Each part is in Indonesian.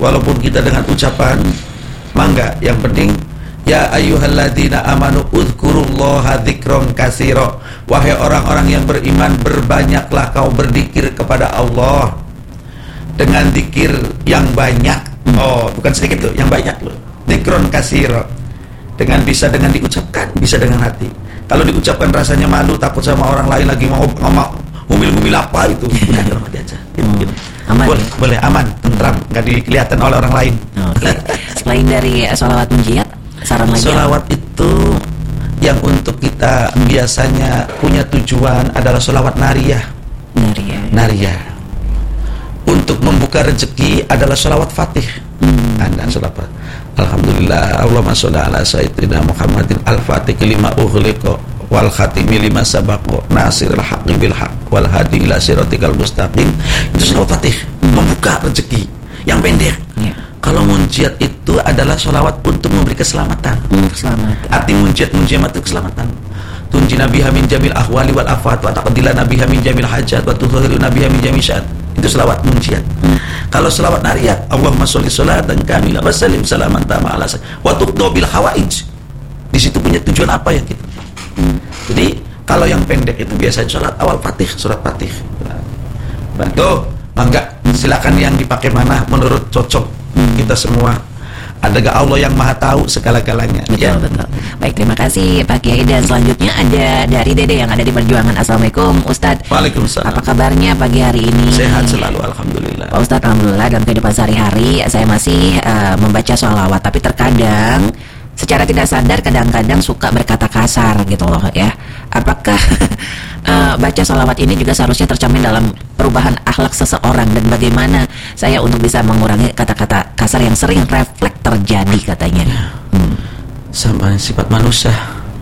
walaupun kita dengan ucapan mangga, yang penting ya ayyuhalladzina amanu udzukurullaha dzikron katsira. Wahai orang-orang yang beriman, berbanyaklah kau berzikir kepada Allah dengan zikir yang banyak. Oh, bukan sedikit tuh, yang banyak loh. Dzikron katsira. Bisa dengan diucapkan, bisa dengan hati. Kalau diucapkan rasanya malu, takut sama orang lain lagi mau ngumil-ngumil apa itu, bukan orang aja. Aman. Boleh aman, tentram, nggak dikelihatan oleh orang lain. Oke. Selain dari sholawat munjiat, saran lagi. Sholawat itu yang untuk kita biasanya punya tujuan adalah sholawat nariyah. Nariyah. Untuk membuka rezeki adalah sholawat fatih. Anda sholawat. Alhamdulillah, Allahumma sholli ala sayyidina Muhammadin al-fatih lima ughliqa wal khatimi lima sabaqa nasiril haqqi bil haqq wal hadi ila siratikal mustaqim. Itu sholawat fatih, membuka rezeki yang pendek. Kalau munjiat itu adalah sholawat untuk memberi keselamatan. Arti munjiat itu keselamatan. Tunji nabiha min jamil ahwali wal afat wa taqdila nabiha min jamil hajat wa tuhhilu nabiha min jamil syad. Itu selawat munjiat. Kalau selawat nariyah, Allahumma sholli sholatan kamilah wa sallim salaman tama ala wa tuqdo bil hawaij. Di situ punya tujuan apa ya kita? Jadi kalau yang pendek itu biasanya sholat awal Fatih, surat Fatih. Bantu, mangga silakan yang dipakai mana menurut cocok kita semua. Adakah Allah yang maha tahu segala-galanya? Betul, betul. Baik, terima kasih Pak Kiai. Dan selanjutnya ada dari Dede yang ada di Perjuangan. Assalamualaikum Ustadz. Waalaikumsalam. Apa kabarnya pagi hari ini? Sehat selalu, alhamdulillah. Pak Ustadz, alhamdulillah. Dalam kehidupan sehari-hari saya masih membaca sholawat, tapi terkadang secara tidak sadar kadang-kadang suka berkata kasar gitu loh ya. Apakah baca sholawat ini juga seharusnya tercermin dalam perubahan akhlak seseorang, dan bagaimana saya untuk bisa mengurangi kata-kata kasar yang sering refleks terjadi katanya? Sama sifat manusia.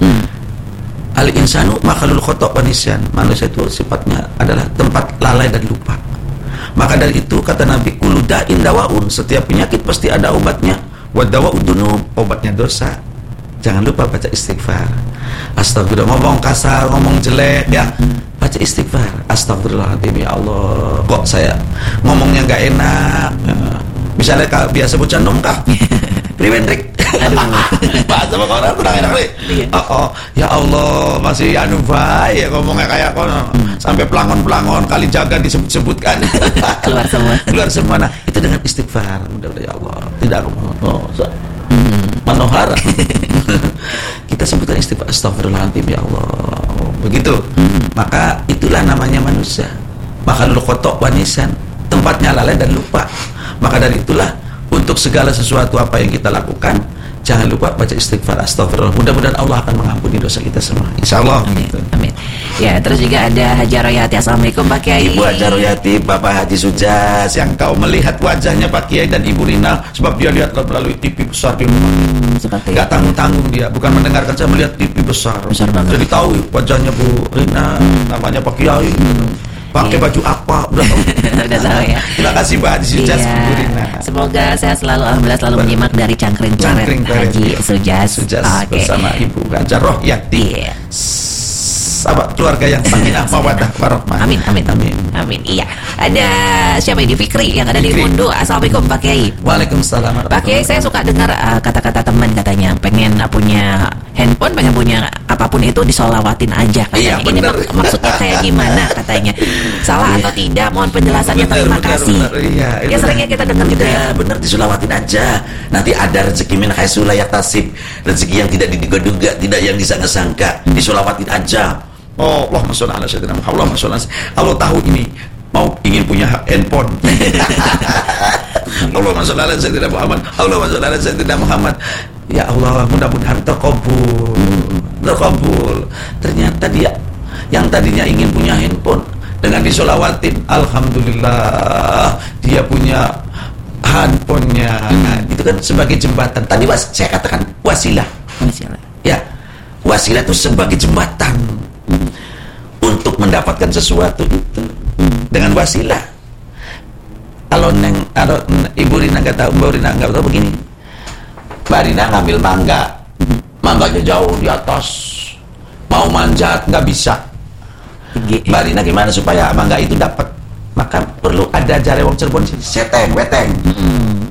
Al-insanu makhluk khata' wa nisyan. Manusia itu sifatnya adalah tempat lalai dan lupa. Maka dari itu kata Nabi, kullu da'in dawaun, setiap penyakit pasti ada obatnya. Wa dawa'ud dunub, obatnya dosa. Jangan lupa baca istighfar. Astagfirullah, ngomong kasar, ngomong jelek ya, baca istighfar. Astagfirullahaladzim, ya Allah, kok saya ngomongnya nggak enak. Misalnya biasa bocah nongkah Priwendrik bahasa sama orang kurang enak nih. Ya Allah, masih anu bae ya ngomongnya kayak kono. Sampai pelangon-pelangon kali jaga disebut-sebutkan. Keluar semua. Nah, itu dengan istighfar. Mudah-mudahan ya Allah tidak manohara. Kita sebutkan istighfar, astagfirullahaladzim ya Allah. Begitu. Maka itulah namanya manusia. Makhluk khata' wa nisyan, tempatnya lalai dan lupa. Maka dari itulah untuk segala sesuatu apa yang kita lakukan, jangan lupa baca istighfar, astagfirullah. Mudah-mudahan Allah akan mengampuni dosa kita semua, insyaallah. Amin. Ya, terus juga ada Hajar Royati. Assalamualaikum Pak Kiai. Ibu Hajar Royati, Bapak Haji Sujas, yang kau melihat wajahnya Pak Kiai dan Ibu Rina, sebab dia lihat melalui TV besar di rumah. Gak tanggung-tanggung dia, bukan mendengarkan, saya melihat TV besar banget. Jadi tahu wajahnya Bu Rina, namanya Pak Kiai. Pakai baju apa udah tahu. Udah tahu ya. Terima kasih Mbak Haji Sujas. Semoga saya selalu alhamdulillah selalu menyimak dari Cangkring Pleret Haji Sujas bersama Ibu Hajar Royati. Sahabat keluarga yang sakinah mawaddah warahmah. Amin. Iya. Ada siapa ini? Fikri yang ada di Mundo. Assalamualaikum Pak Kiai. Waalaikumsalam. Pak Kiai, saya suka dengar kata-kata teman katanya pengen punya handphone, pengen punya apapun itu disolawatin aja katanya. Ini maksudnya kayak gimana katanya? Salah atau tidak? Mohon penjelasannya. Terima kasih. Ya seringnya kita dengar gitu ya. Benar, disolawatin aja. Nanti ada rezeki min haitsu la yahtasib, rezeki yang tidak diduga-duga, tidak yang disangka-sangka. Disolawatin aja. Allahumma sholli ala sayyidina Muhammad. Allah tahu ini ingin punya handphone. Allahumma sholli ala sayyidina Muhammad. Allahumma sholli ala sayyidina Muhammad. Ya Allah, mudah-mudahan terkabul. Ternyata dia yang tadinya ingin punya handphone, dengan disolawatin, alhamdulillah dia punya handphonenya. Nah, itu kan sebagai jembatan. Tadi saya katakan wasilah. Ya, wasilah itu sebagai jembatan untuk mendapatkan sesuatu itu dengan wasilah. Kalau Ibu Rina nggak tahu, Mbak Rina nggak tahu begini. Mbak Rina ngambil mangganya jauh di atas, mau manjat nggak bisa. Mbak Rina gimana supaya mangga itu dapat? Maka perlu ada jare wong Cirebon, seteng, weteng.